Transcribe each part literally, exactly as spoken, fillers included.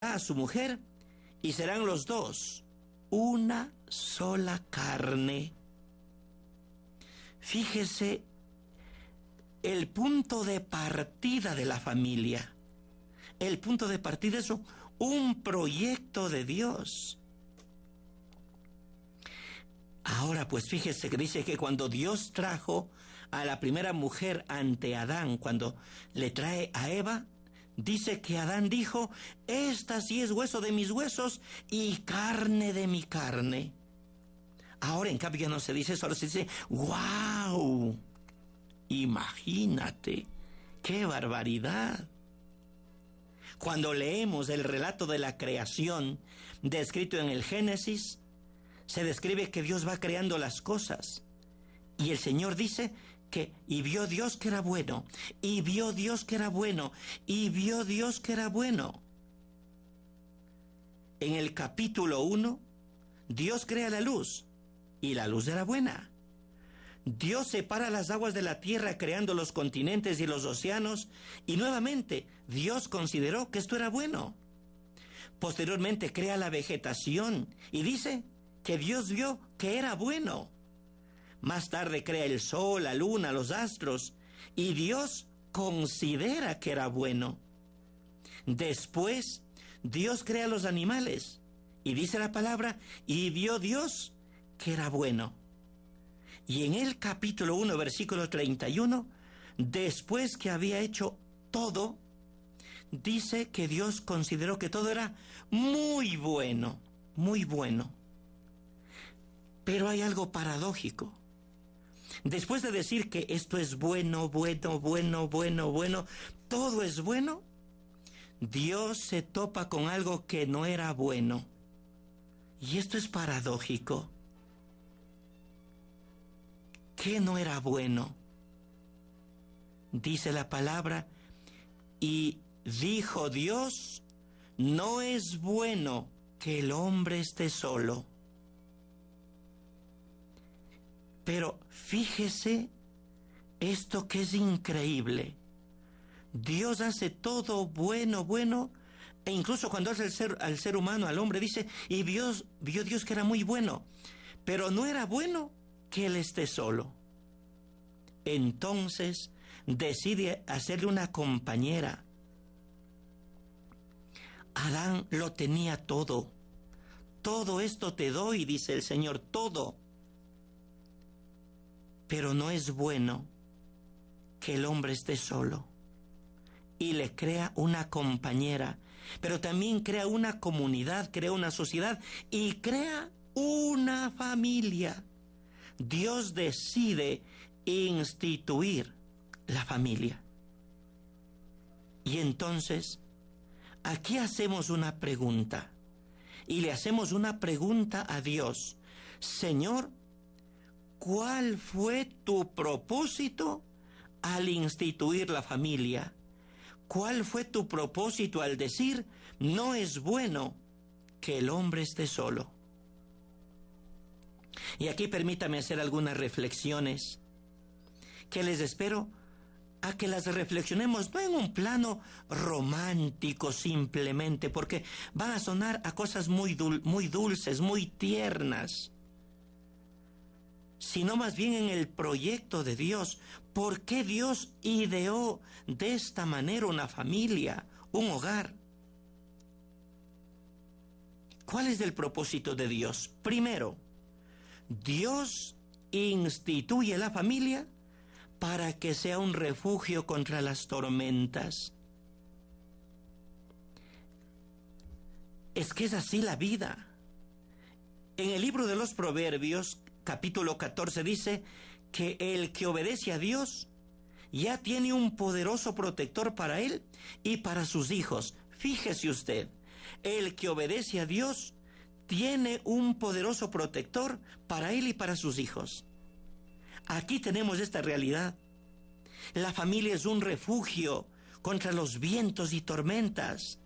a su mujer y serán los dos una sola carne. Fíjese el punto de partida de la familia. El punto de partida es un proyecto de Dios. Ahora, pues fíjese que dice que cuando Dios trajo a la primera mujer ante Adán, cuando le trae a Eva, dice que Adán dijo: esta sí es hueso de mis huesos y carne de mi carne. Ahora, en cambio, ya no se dice eso, ahora se dice: ¡wow! Imagínate, ¡qué barbaridad! Cuando leemos el relato de la creación descrito en el Génesis, se describe que Dios va creando las cosas. Y el Señor dice que, y vio Dios que era bueno, y vio Dios que era bueno, y vio Dios que era bueno. En el capítulo uno, Dios crea la luz, y la luz era buena. Dios separa las aguas de la tierra creando los continentes y los océanos, y nuevamente Dios consideró que esto era bueno. Posteriormente crea la vegetación, y dice que Dios vio que era bueno. Más tarde crea el sol, la luna, los astros, y Dios considera que era bueno. Después, Dios crea los animales, y dice la palabra: y vio Dios que era bueno. Y en el capítulo uno, versículo treinta y uno, después que había hecho todo, dice que Dios consideró que todo era muy bueno, muy bueno. Pero hay algo paradójico. Después de decir que esto es bueno, bueno, bueno, bueno, bueno, todo es bueno, Dios se topa con algo que no era bueno. Y esto es paradójico. ¿Qué no era bueno? Dice la palabra: y dijo Dios, no es bueno que el hombre esté solo. Pero fíjese esto que es increíble. Dios hace todo bueno, bueno, e incluso cuando hace el ser, al ser humano, al hombre, dice: y vio, vio Dios que era muy bueno, pero no era bueno que él esté solo. Entonces decide hacerle una compañera. Adán lo tenía todo. Todo esto te doy, dice el Señor, todo. Pero no es bueno que el hombre esté solo. Y le crea una compañera, pero también crea una comunidad, crea una sociedad y crea una familia. Dios decide instituir la familia. Y entonces, aquí hacemos una pregunta. Y le hacemos una pregunta a Dios: Señor, ¿cuál fue tu propósito al instituir la familia? ¿Cuál fue tu propósito al decir: no es bueno que el hombre esté solo? Y aquí permítame hacer algunas reflexiones que les espero a que las reflexionemos, no en un plano romántico simplemente, porque van a sonar a cosas muy, dul- muy dulces, muy tiernas, sino más bien en el proyecto de Dios. ¿Por qué Dios ideó de esta manera una familia, un hogar? ¿Cuál es el propósito de Dios? Primero, Dios instituye la familia para que sea un refugio contra las tormentas. Es que es así la vida. En el libro de los Proverbios, capítulo catorce, dice que el que obedece a Dios ya tiene un poderoso protector para él y para sus hijos. Fíjese usted, el que obedece a Dios tiene un poderoso protector para él y para sus hijos. Aquí tenemos esta realidad. La familia es un refugio contra los vientos y tormentas.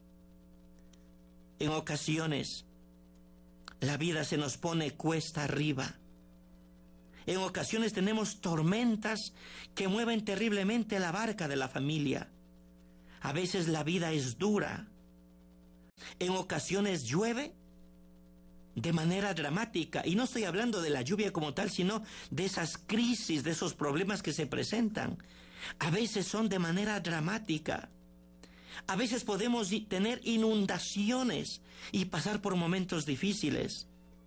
En ocasiones, la vida se nos pone cuesta arriba. En ocasiones tenemos tormentas que mueven terriblemente la barca de la familia. A veces la vida es dura. En ocasiones llueve de manera dramática. Y no estoy hablando de la lluvia como tal, sino de esas crisis, de esos problemas que se presentan. A veces son de manera dramática. A veces podemos tener inundaciones y pasar por momentos difíciles.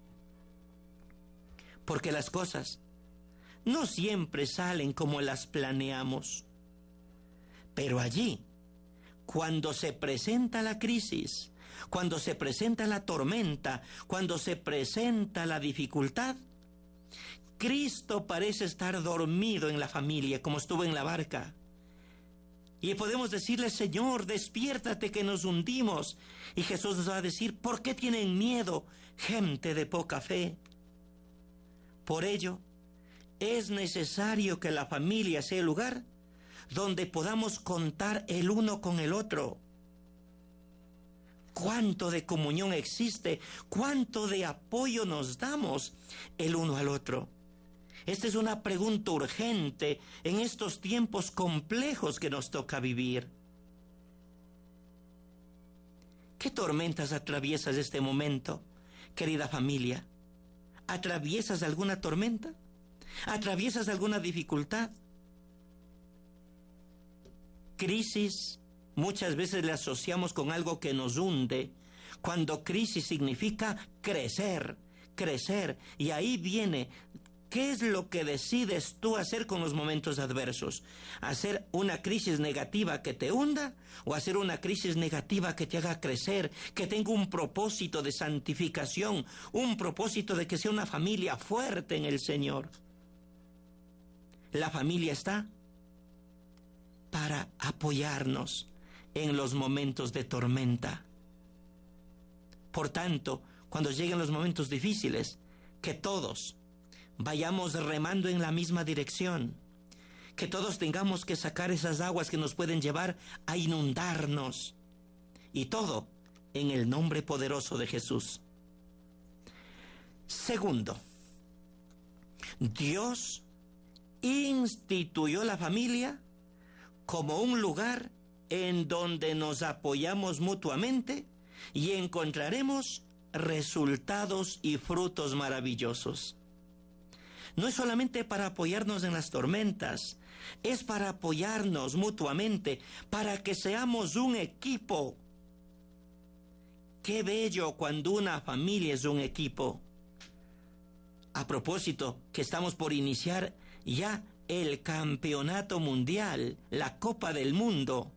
Porque las cosas no siempre salen como las planeamos. Pero allí, cuando se presenta la crisis, cuando se presenta la tormenta, cuando se presenta la dificultad, Cristo parece estar dormido en la familia, como estuvo en la barca. Y podemos decirle: Señor, despiértate que nos hundimos. Y Jesús nos va a decir: ¿por qué tienen miedo, gente de poca fe? Por ello, es necesario que la familia sea el lugar donde podamos contar el uno con el otro. ¿Cuánto de comunión existe? ¿Cuánto de apoyo nos damos el uno al otro? Esta es una pregunta urgente en estos tiempos complejos que nos toca vivir. ¿Qué tormentas atraviesas este momento, querida familia? ¿Atraviesas alguna tormenta? ¿Atraviesas alguna dificultad? Crisis muchas veces le asociamos con algo que nos hunde, cuando crisis significa crecer, crecer. Y ahí viene, ¿qué es lo que decides tú hacer con los momentos adversos? ¿Hacer una crisis negativa que te hunda o hacer una crisis negativa que te haga crecer, que tenga un propósito de santificación, un propósito de que sea una familia fuerte en el Señor? La familia está para apoyarnos en los momentos de tormenta. Por tanto, cuando lleguen los momentos difíciles, que todos vayamos remando en la misma dirección, que todos tengamos que sacar esas aguas que nos pueden llevar a inundarnos, y todo en el nombre poderoso de Jesús. Segundo, Dios instituyó la familia como un lugar en donde nos apoyamos mutuamente y encontraremos resultados y frutos maravillosos. No es solamente para apoyarnos en las tormentas, es para apoyarnos mutuamente, para que seamos un equipo. Qué bello cuando una familia es un equipo. A propósito, que estamos por iniciar ya el campeonato mundial, la Copa del Mundo.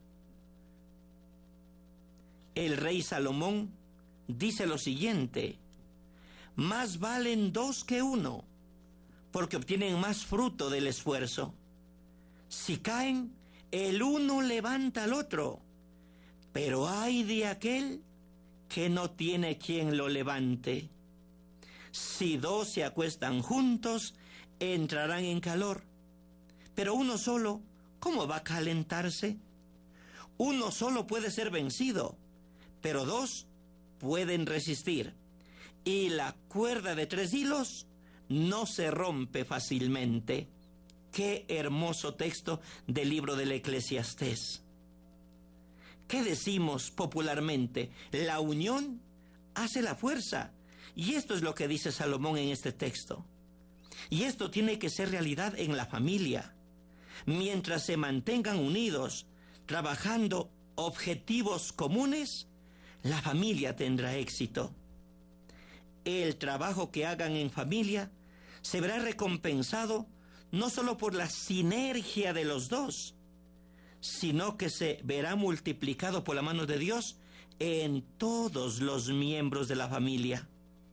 El rey Salomón dice lo siguiente: más valen dos que uno, porque obtienen más fruto del esfuerzo. Si caen, el uno levanta al otro, pero ay de aquel que no tiene quien lo levante. Si dos se acuestan juntos, entrarán en calor, pero uno solo, ¿cómo va a calentarse? Uno solo puede ser vencido, pero dos pueden resistir. Y la cuerda de tres hilos no se rompe fácilmente. Qué hermoso texto del libro del Eclesiastés. ¿Qué decimos popularmente? La unión hace la fuerza. Y esto es lo que dice Salomón en este texto. Y esto tiene que ser realidad en la familia. Mientras se mantengan unidos, trabajando objetivos comunes, la familia tendrá éxito. El trabajo que hagan en familia se verá recompensado no solo por la sinergia de los dos, sino que se verá multiplicado por la mano de Dios en todos los miembros de la familia.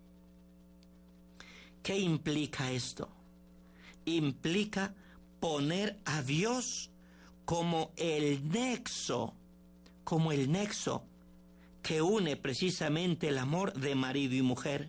¿Qué implica esto? Implica poner a Dios como el nexo, como el nexo que une precisamente el amor de marido y mujer.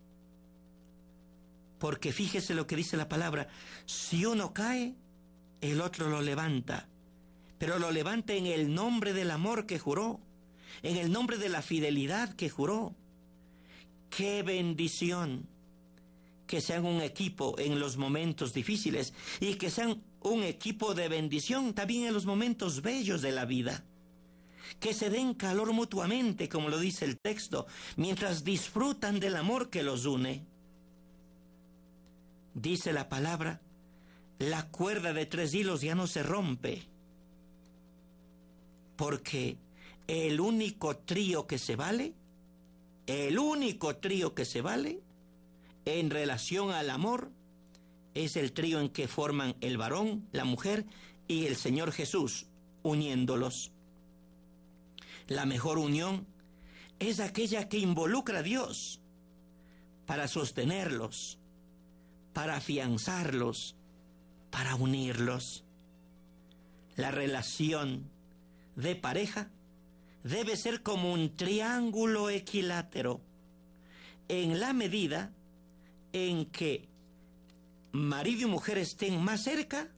Porque fíjese lo que dice la palabra: si uno cae, el otro lo levanta, pero lo levanta en el nombre del amor que juró, en el nombre de la fidelidad que juró. ¡Qué bendición! Que sean un equipo en los momentos difíciles y que sean un equipo de bendición también en los momentos bellos de la vida. que se den calor mutuamente, como lo dice el texto, mientras disfrutan del amor que los une. Dice la palabra, la cuerda de tres hilos ya no se rompe, porque el único trío que se vale, el único trío que se vale en relación al amor es el trío en que forman el varón, la mujer y el Señor Jesús, uniéndolos. La mejor unión es aquella que involucra a Dios para sostenerlos, para afianzarlos, para unirlos. La relación de pareja debe ser como un triángulo equilátero, en la medida en que marido y mujer estén más cerca,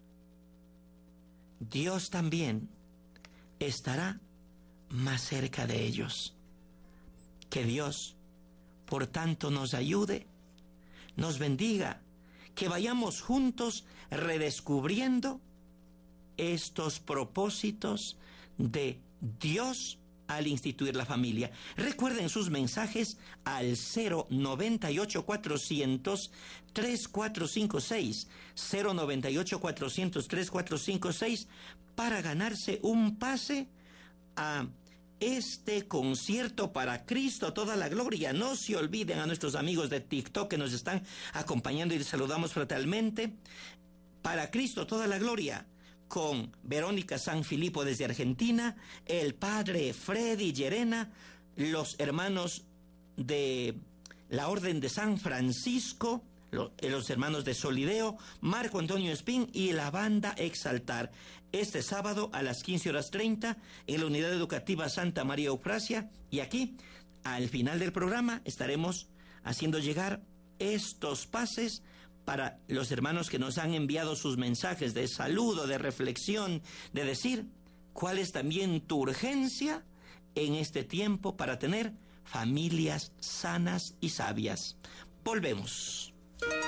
Dios también estará más cerca de ellos. Que Dios, por tanto, nos ayude, nos bendiga, que vayamos juntos redescubriendo estos propósitos de Dios al instituir la familia. Recuerden sus mensajes al cero noventa y ocho cuatrocientos treinta y cuatro cincuenta y seis, cero noventa y ocho cuatrocientos treinta y cuatro cincuenta y seis, para ganarse un pase a este concierto para Cristo toda la gloria. No se olviden a nuestros amigos de TikTok que nos están acompañando y les saludamos fraternalmente. Para Cristo toda la gloria, con Verónica Sanfilippo desde Argentina, el padre Freddy Llerena, los hermanos de la Orden de San Francisco, los hermanos de Solideo, Marco Antonio Espín y la banda Exaltar. Este sábado a las quince horas treinta en la Unidad Educativa Santa María Eufrasia. Y aquí, al final del programa, estaremos haciendo llegar estos pases para los hermanos que nos han enviado sus mensajes de saludo, de reflexión, de decir cuál es también tu urgencia en este tiempo para tener familias sanas y sabias. Volvemos.